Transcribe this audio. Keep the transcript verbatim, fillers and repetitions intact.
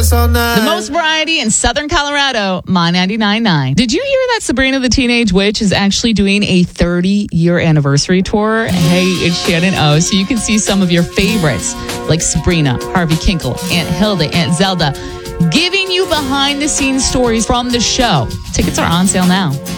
us all night. The most variety in Southern Colorado, My ninety-nine point nine. Did you hear that Sabrina the Teenage Witch is actually doing a thirty-year anniversary tour? Hey, it's Shannon O. So you can see some of your favorites like Sabrina, Harvey Kinkle, Aunt Hilda, Aunt Zelda, giving you behind-the-scenes stories from the show. Tickets are on sale now.